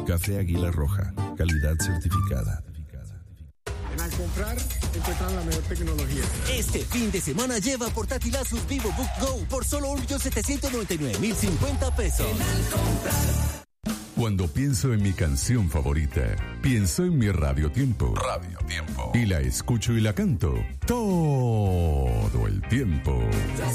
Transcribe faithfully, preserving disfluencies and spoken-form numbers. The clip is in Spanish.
Café Águila Roja, calidad certificada. Al comprar, encuentran la mejor tecnología. Este fin de semana lleva portátil Asus VivoBook Go por solo un millón setecientos noventa y nueve mil cincuenta pesos. Cuando pienso en mi canción favorita, pienso en mi Radio Tiempo. Radio Tiempo. Y la escucho y la canto todo el tiempo.